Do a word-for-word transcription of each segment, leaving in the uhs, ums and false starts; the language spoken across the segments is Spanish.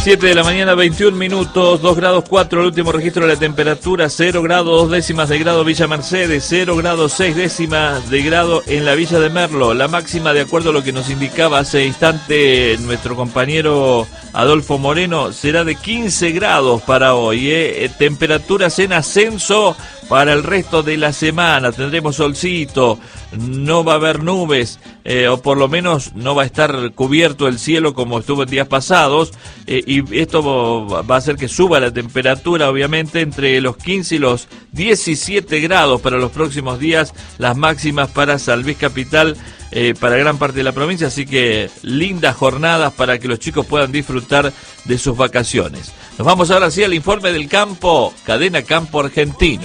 siete de la mañana, veintiún minutos, dos grados cuatro el último registro de la temperatura, cero grados dos décimas de grado Villa Mercedes, cero grados seis décimas de grado en la Villa de Merlo. La máxima, de acuerdo a lo que nos indicaba hace instante nuestro compañero Adolfo Moreno, será de quince grados para hoy, ¿eh? Temperaturas en ascenso para el resto de la semana. Tendremos solcito, no va a haber nubes, eh, o por lo menos no va a estar cubierto el cielo como estuvo en días pasados, eh, y esto va a hacer que suba la temperatura, obviamente, entre los quince y los diecisiete grados para los próximos días, las máximas para San Luis Capital, eh, para gran parte de la provincia, así que lindas jornadas para que los chicos puedan disfrutar de sus vacaciones. Nos vamos ahora sí al informe del campo, Cadena Campo Argentino.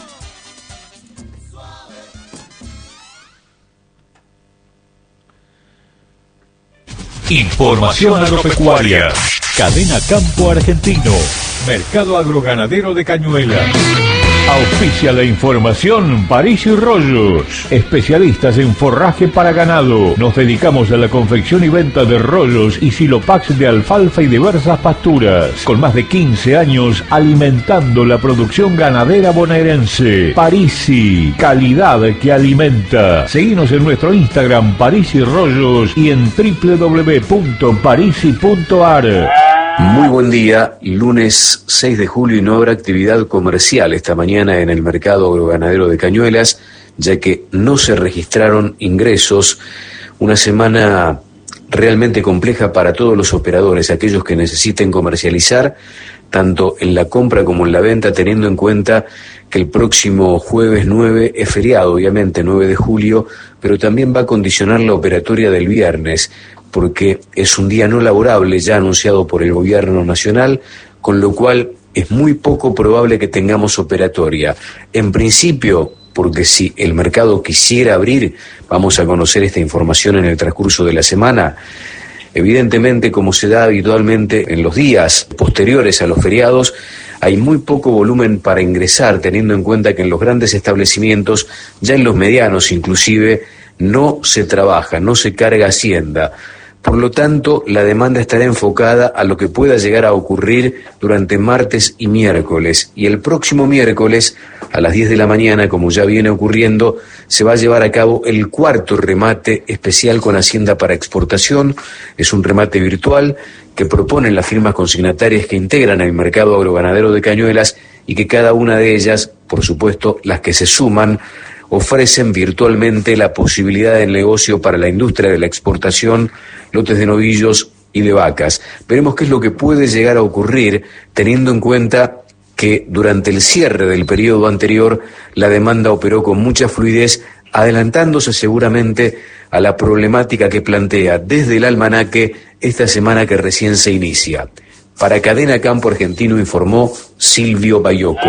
Información agropecuaria. Cadena Campo Argentino. Mercado agroganadero de Cañuelas. Auspicia la información París y Rollos, especialistas en forraje para ganado. Nos dedicamos a la confección y venta de rollos y silopax de alfalfa y diversas pasturas. Con más de quince años alimentando la producción ganadera bonaerense. Parisi, calidad que alimenta. Seguinos en nuestro Instagram París y Rollos y en doble u doble u doble u punto parisi punto a r. Muy buen día, lunes seis de julio y no habrá actividad comercial esta mañana en el mercado agroganadero de Cañuelas, ya que no se registraron ingresos. Una semana realmente compleja para todos los operadores, aquellos que necesiten comercializar, tanto en la compra como en la venta, teniendo en cuenta que el próximo jueves nueve es feriado, obviamente, nueve de julio, pero también va a condicionar la operatoria del viernes, porque es un día no laborable ya anunciado por el gobierno nacional, con lo cual es muy poco probable que tengamos operatoria. En principio, porque si el mercado quisiera abrir, vamos a conocer esta información en el transcurso de la semana. Evidentemente, como se da habitualmente en los días posteriores a los feriados, hay muy poco volumen para ingresar, teniendo en cuenta que en los grandes establecimientos, ya en los medianos inclusive, no se trabaja, no se carga hacienda. Por lo tanto, la demanda estará enfocada a lo que pueda llegar a ocurrir durante martes y miércoles. Y el próximo miércoles, a las diez de la mañana, como ya viene ocurriendo, se va a llevar a cabo el cuarto remate especial con Hacienda para Exportación. Es un remate virtual que proponen las firmas consignatarias que integran el mercado agroganadero de Cañuelas y que cada una de ellas, por supuesto, las que se suman, ofrecen virtualmente la posibilidad del negocio para la industria de la exportación, lotes de novillos y de vacas. Veremos qué es lo que puede llegar a ocurrir, teniendo en cuenta que durante el cierre del periodo anterior la demanda operó con mucha fluidez, adelantándose seguramente a la problemática que plantea desde el almanaque esta semana que recién se inicia. Para Cadena Campo Argentino informó Silvio Bayoco.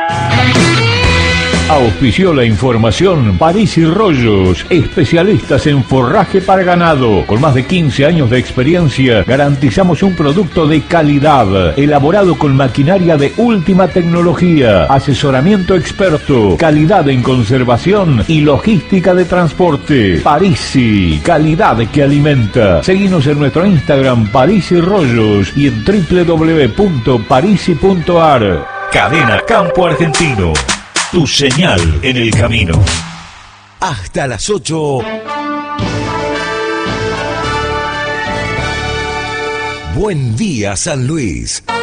Auspició la información París y Rollos, especialistas en forraje para ganado. Con más de quince años de experiencia, garantizamos un producto de calidad, elaborado con maquinaria de última tecnología, asesoramiento experto, calidad en conservación y logística de transporte. Parisi, calidad que alimenta. Seguinos en nuestro Instagram París y Rollos y en doble u doble u doble u punto parisi punto a r. Cadena Campo Argentino. Tu señal en el camino. Hasta las ocho. Buen día, San Luis.